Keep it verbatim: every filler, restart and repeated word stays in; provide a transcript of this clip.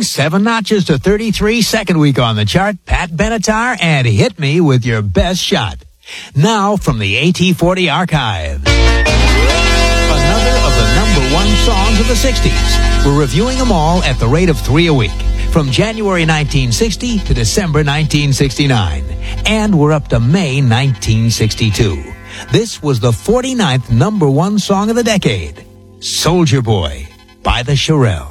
seven notches to thirty-three, second week on the chart, Pat Benatar and Hit Me With Your Best Shot. Now from the A T forty archives. Another of the number one songs of the sixties. We're reviewing them all at the rate of three a week. From January nineteen sixty to December nineteen sixty-nine. And we're up to May nineteen sixty-two. This was the forty-ninth number one song of the decade. Soldier Boy by the Shirelles.